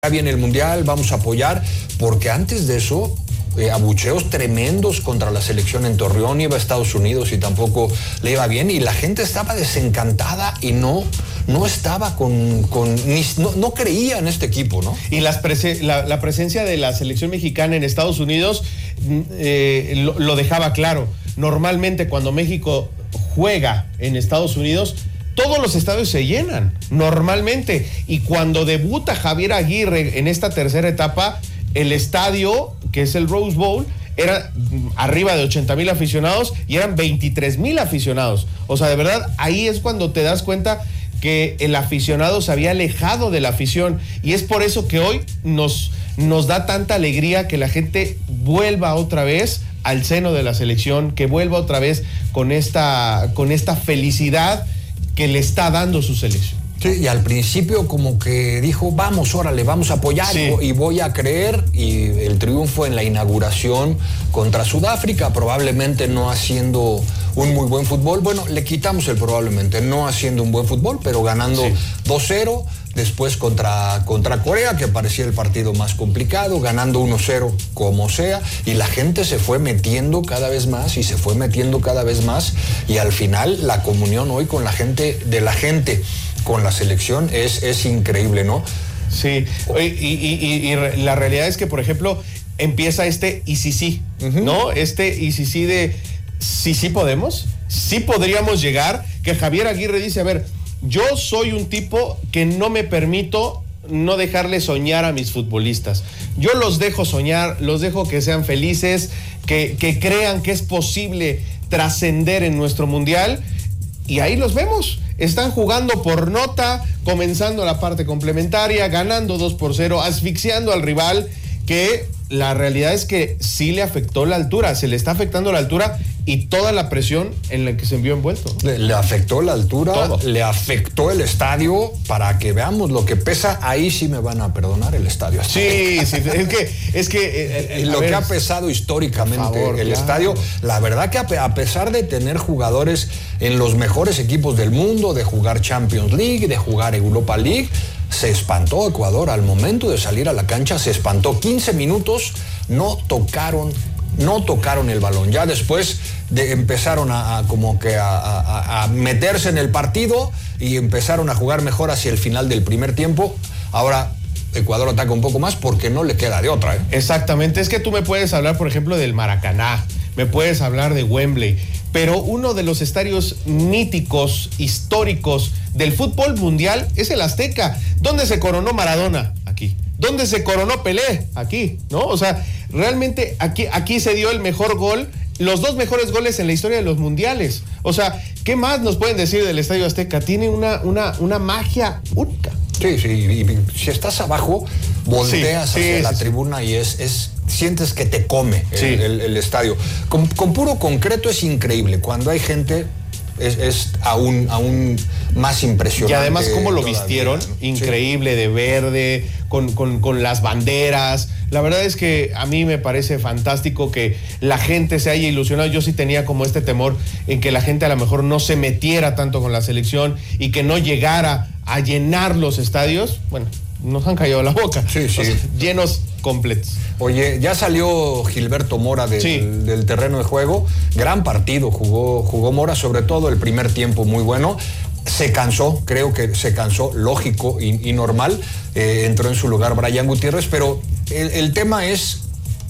viene el Mundial, vamos a apoyar, porque antes de eso, abucheos tremendos contra la selección en Torreón, iba a Estados Unidos y tampoco le iba bien, y la gente estaba desencantada y no estaba no creía en este equipo, ¿no? Y la presencia de la selección mexicana en Estados Unidos lo dejaba claro. Normalmente cuando México juega en Estados Unidos, todos los estadios se llenan, normalmente. Y cuando debuta Javier Aguirre en esta tercera etapa, el estadio, que es el Rose Bowl, era arriba de 80,000 aficionados y eran 23,000 aficionados. O sea, de verdad, ahí es cuando te das cuenta que el aficionado se había alejado de la afición. Y es por eso que hoy nos da tanta alegría que la gente vuelva otra vez al seno de la selección, que vuelva otra vez con esta felicidad que le está dando su selección. Sí, y al principio como que dijo, vamos, órale, vamos a apoyar, sí, y voy a creer, y el triunfo en la inauguración contra Sudáfrica, probablemente no haciendo un muy buen fútbol, bueno, le quitamos el probablemente, no haciendo un buen fútbol, pero ganando 2-0, después contra Corea, que parecía el partido más complicado, ganando 1-0 como sea, y la gente se fue metiendo cada vez más, y al final la comunión hoy con la gente, con la selección es increíble, ¿no? Sí, y la realidad es que, por ejemplo, empieza y sí, ¿no? Y sí de sí podemos, sí podríamos llegar, que Javier Aguirre dice, a ver, yo soy un tipo que no me permito no dejarle soñar a mis futbolistas. Yo los dejo soñar, los dejo que sean felices, que crean que es posible trascender en nuestro mundial, y ahí los vemos. Están jugando por nota, comenzando la parte complementaria, ganando 2-0, asfixiando al rival, que la realidad es que sí le afectó la altura, se le está afectando la altura y toda la presión en la que se envió envuelto. Le afectó la altura, todo. Le afectó el estadio, para que veamos lo que pesa, ahí sí me van a perdonar el estadio. Sí, es que lo que ha pesado históricamente el estadio, la verdad que a pesar de tener jugadores en los mejores equipos del mundo, de jugar Champions League, de jugar Europa League, se espantó Ecuador al momento de salir a la cancha, se espantó. 15 minutos no tocaron el balón. Ya después empezaron a meterse en el partido y empezaron a jugar mejor hacia el final del primer tiempo. Ahora Ecuador ataca un poco más porque no le queda de otra, ¿eh? Exactamente, es que tú me puedes hablar, por ejemplo, del Maracaná, me puedes hablar de Wembley, pero uno de los estadios míticos, históricos del fútbol mundial es el Azteca. ¿Dónde se coronó Maradona? Aquí. ¿Dónde se coronó Pelé? Aquí, ¿no? O sea, realmente aquí se dio el mejor gol, los dos mejores goles en la historia de los mundiales. O sea, ¿qué más nos pueden decir del Estadio Azteca? Tiene una magia única. Sí, y si estás abajo, volteas hacia la tribuna y sientes que te come el estadio. Con puro concreto es increíble. Cuando hay gente es aún más impresionante. Y además cómo lo vistieron, increíble, de verde, con las banderas. La verdad es que a mí me parece fantástico que la gente se haya ilusionado. Yo sí tenía como este temor en que la gente a lo mejor no se metiera tanto con la selección y que no llegara a llenar los estadios. Bueno, nos han callado la boca. Sí. O sea, llenos completos. Oye, ya salió Gilberto Mora del terreno de juego. Gran partido jugó Mora, sobre todo el primer tiempo muy bueno. Se cansó, creo que se cansó, lógico y normal. Entró en su lugar Brian Gutiérrez, pero el tema es,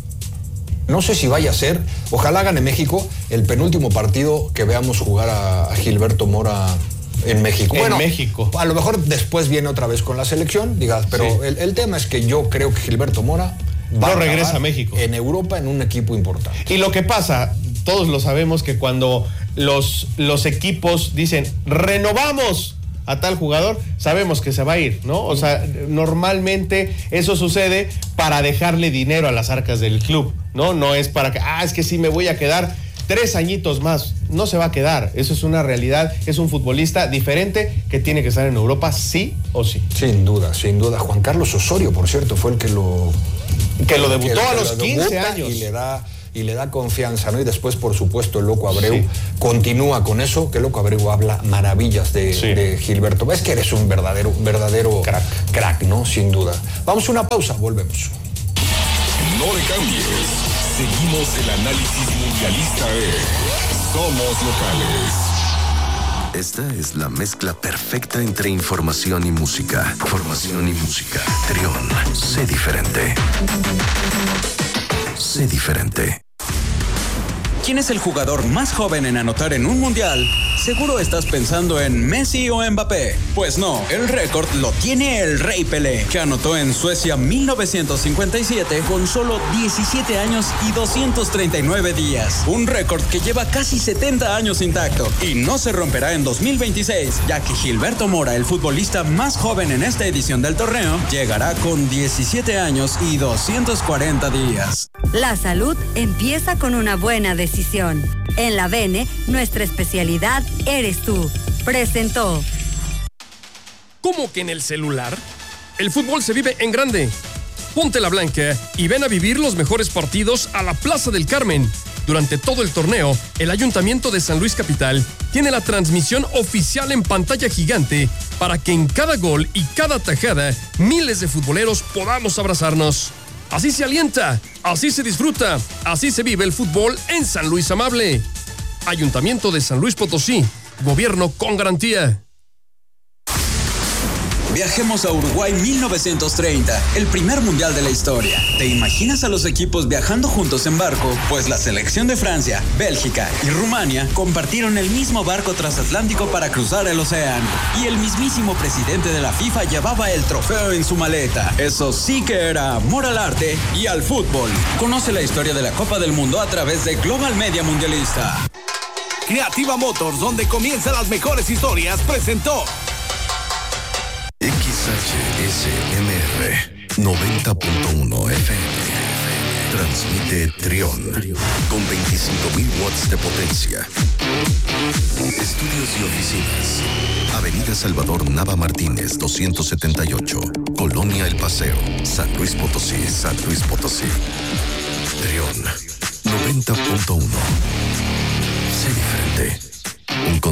no sé si vaya a ser, ojalá gane México, el penúltimo partido que veamos jugar a Gilberto Mora en México. Bueno, México. A lo mejor después viene otra vez con la selección, pero el tema es que yo creo que Gilberto Mora no regresa a México. En Europa, en un equipo importante. Y lo que pasa, todos lo sabemos, que cuando los equipos dicen renovamos a tal jugador, sabemos que se va a ir, ¿no? O sea, normalmente eso sucede para dejarle dinero a las arcas del club, ¿no? No es para que, es que sí me voy a quedar 3 añitos más. No se va a quedar, eso es una realidad, es un futbolista diferente que tiene que estar en Europa sí o sí. Sin duda. Juan Carlos Osorio, por cierto, fue el que lo debutó a los 15 años. Y le da y le da confianza, ¿no? Y después, por supuesto, el Loco Abreu continúa con eso, que el Loco Abreu habla maravillas de Gilberto. Ves que eres un verdadero crack, ¿no? Sin duda. Vamos a una pausa, volvemos. No le cambies. Seguimos el análisis mundialista de Somos Locales. Esta es la mezcla perfecta entre información y música. Formación y música. Trión. Sé diferente. Sé diferente. ¿Quién es el jugador más joven en anotar en un mundial? Seguro estás pensando en Messi o Mbappé. Pues no, el récord lo tiene el Rey Pelé, que anotó en Suecia 1957 con solo 17 años y 239 días. Un récord que lleva casi 70 años intacto y no se romperá en 2026, ya que Gilberto Mora, el futbolista más joven en esta edición del torneo, llegará con 17 años y 240 días. La salud empieza con una buena decisión. En la Bene, nuestra especialidad eres tú. Presentó. ¿Cómo que en el celular? El fútbol se vive en grande. Ponte la blanca y ven a vivir los mejores partidos a la Plaza del Carmen. Durante todo el torneo, el Ayuntamiento de San Luis Capital tiene la transmisión oficial en pantalla gigante para que en cada gol y cada tajada, miles de futboleros podamos abrazarnos. Así se alienta, así se disfruta, así se vive el fútbol en San Luis Amable. Ayuntamiento de San Luis Potosí, gobierno con garantía. Viajemos a Uruguay 1930, el primer mundial de la historia. ¿Te imaginas a los equipos viajando juntos en barco? Pues la selección de Francia, Bélgica y Rumania compartieron el mismo barco transatlántico para cruzar el océano. Y el mismísimo presidente de la FIFA llevaba el trofeo en su maleta. Eso sí que era amor al arte y al fútbol. Conoce la historia de la Copa del Mundo a través de Global Media Mundialista. Creativa Motors, donde comienzan las mejores historias, presentó XHSMR 90.1 FM. Transmite Trión con 25.000 watts de potencia. Estudios y oficinas. Avenida Salvador Nava Martínez 278, Colonia El Paseo, San Luis Potosí, San Luis Potosí. Trión 90.1. Sé diferente. Un